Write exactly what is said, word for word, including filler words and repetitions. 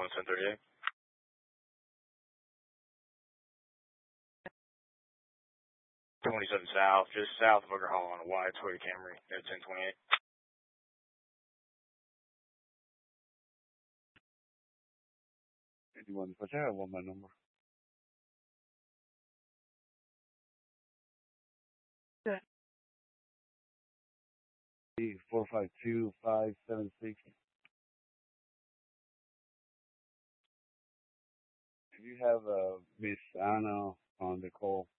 one ten thirty-eight. twenty-seven South, just south of Booker Hall on a wide Toyota Camry at ten twenty-eight. Anyone, but I have one my number. Good. Four five two five seven six. If you have uh, Miss Anna on the call.